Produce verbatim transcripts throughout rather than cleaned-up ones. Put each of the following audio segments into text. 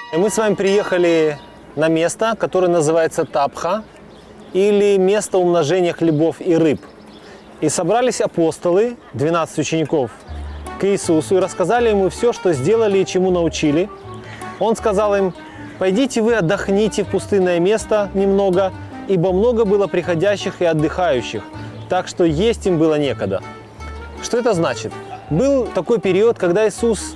И мы с вами приехали на место, которое называется Тапха, или место умножения хлебов и рыб. И собрались апостолы, двенадцать учеников, к Иисусу и рассказали ему все, что сделали и чему научили. Он сказал им: «Пойдите вы отдохните в пустынное место немного, ибо много было приходящих и отдыхающих, так что есть им было некогда». Что это значит? Был такой период, когда Иисус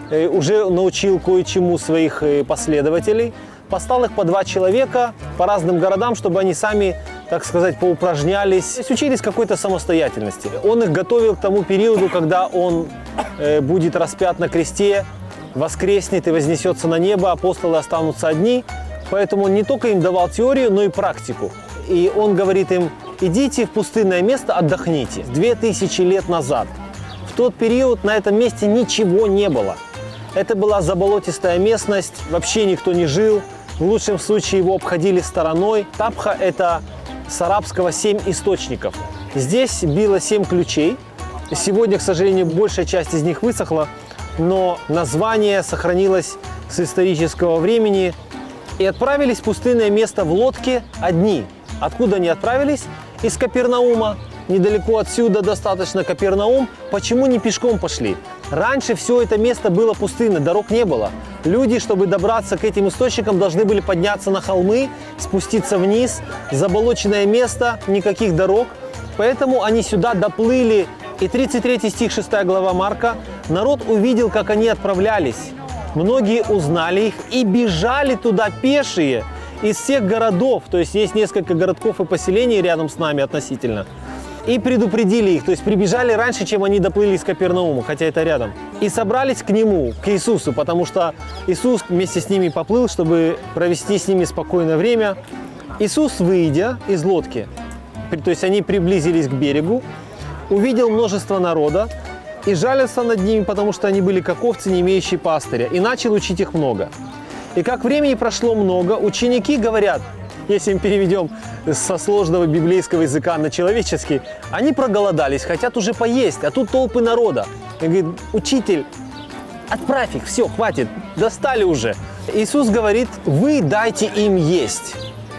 уже научил кое-чему своих последователей, послал их по два человека по разным городам, чтобы они сами, так сказать, поупражнялись, учились какой-то самостоятельности. Он их готовил к тому периоду, когда он будет распят на кресте, воскреснет и вознесется на небо, апостолы останутся одни. Поэтому он не только им давал теорию, но и практику. И он говорит им: идите в пустынное место, отдохните. Две тысячи лет назад, в тот период на этом месте ничего не было. Это была заболотистая местность, вообще никто не жил. В лучшем случае его обходили стороной. Тапха – это с арабского семь источников. Здесь било семь ключей. Сегодня, к сожалению, большая часть из них высохла, но название сохранилось с исторического времени. И отправились в пустынное место в лодке одни. Откуда они отправились? Из Капернаума. Недалеко отсюда достаточно Капернаум. Почему не пешком пошли? Раньше все это место было пустынно, дорог не было. Люди, чтобы добраться к этим источникам, должны были подняться на холмы, спуститься вниз. Заболоченное место, никаких дорог. Поэтому они сюда доплыли. И тридцать третий стих, шестая глава Марка. Народ увидел, как они отправлялись. Многие узнали их и бежали туда пешие из всех городов. То есть есть несколько городков и поселений рядом с нами относительно. И предупредили их, то есть прибежали раньше, чем они доплыли из Капернаума, хотя это рядом. И собрались к нему, к Иисусу, потому что Иисус вместе с ними поплыл, чтобы провести с ними спокойное время. Иисус, выйдя из лодки, то есть они приблизились к берегу, увидел множество народа и жалился над ними, потому что они были как овцы, не имеющие пастыря, и начал учить их много. И как времени прошло много, ученики говорят, если мы переведем со сложного библейского языка на человеческий, они проголодались, хотят уже поесть, а тут толпы народа. И говорит: учитель, отправь их, все, хватит, достали уже. Иисус говорит: вы дайте им есть.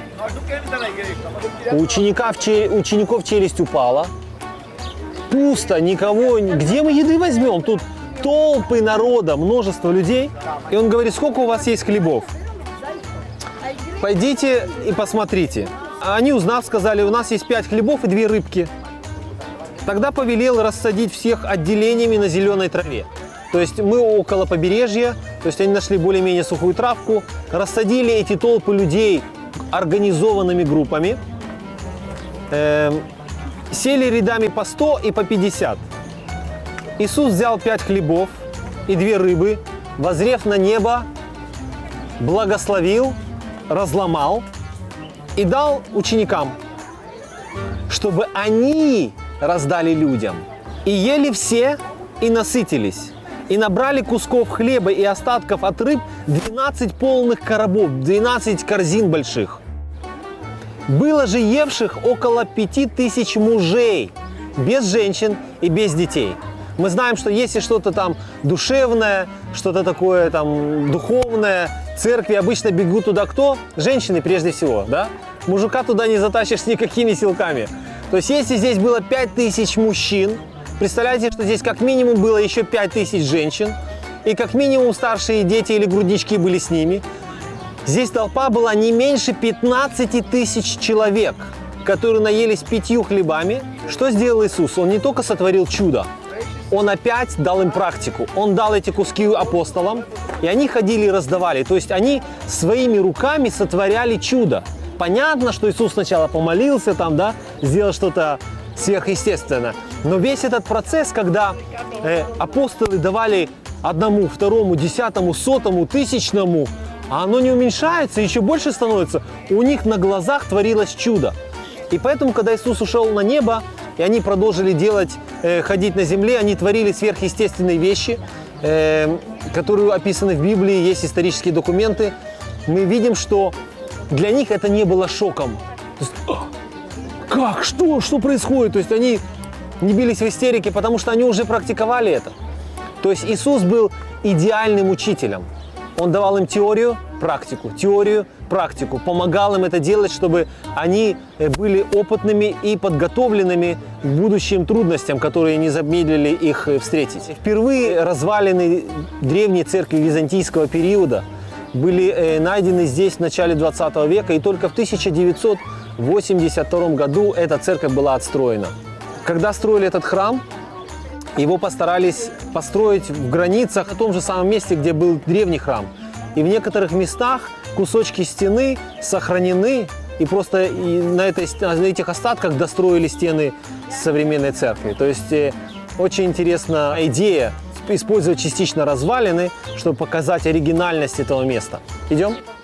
У ученика, у учеников челюсть упала. Пусто, никого. Где мы еды возьмем? Тут толпы народа, множество людей. И он говорит: сколько у вас есть хлебов? Пойдите и посмотрите. Они, узнав, сказали: у нас есть пять хлебов и две рыбки. Тогда повелел рассадить всех отделениями на зеленой траве. То есть мы около побережья, то есть они нашли более-менее сухую травку, рассадили эти толпы людей организованными группами, э, сели рядами по сто и по пятьдесят. Иисус взял пять хлебов и две рыбы, воззрев на небо, благословил, разломал и дал ученикам, чтобы они раздали людям. И ели все, и насытились. И набрали кусков хлеба и остатков от рыб двенадцать полных коробов, двенадцать корзин больших. Было же евших около пяти тысяч мужей, без женщин и без детей. Мы знаем, что если что-то там душевное, что-то такое там духовное, церкви обычно бегут туда кто? Женщины прежде всего, да? Мужика туда не затащишь никакими силками. То есть если здесь было пять тысяч мужчин, представляете, что здесь как минимум было еще пять тысяч женщин, и как минимум старшие дети или груднички были с ними. Здесь толпа была не меньше пятнадцати тысяч человек, которые наелись пятью хлебами. Что сделал Иисус? Он не только сотворил чудо, Он опять дал им практику. Он дал эти куски апостолам, и они ходили и раздавали. То есть они своими руками сотворяли чудо. Понятно, что Иисус сначала помолился, там, да, сделал что-то сверхъестественное. Но весь этот процесс, когда э, апостолы давали одному, второму, десятому, сотому, тысячному, а оно не уменьшается, еще больше становится, у них на глазах творилось чудо. И поэтому, когда Иисус ушел на небо, и они продолжили делать, э, ходить на земле, они творили сверхъестественные вещи, э, которые описаны в Библии, есть исторические документы. Мы видим, что для них это не было шоком. То есть, как? Что? Что происходит? То есть они не бились в истерике, потому что они уже практиковали это. То есть Иисус был идеальным учителем. Он давал им теорию, практику, теорию, практику, помогал им это делать, чтобы они были опытными и подготовленными к будущим трудностям, которые не замедлили их встретить. Впервые развалины древней церкви византийского периода были найдены здесь в начале двадцатого века, и только в тысяча девятьсот восемьдесят втором году эта церковь была отстроена. Когда строили этот храм, его постарались построить в границах, на том же самом месте, где был древний храм. И в некоторых местах кусочки стены сохранены, и просто и на, этой, на этих остатках достроили стены современной церкви. То есть э, очень интересная идея использовать частично развалины, чтобы показать оригинальность этого места. Идем?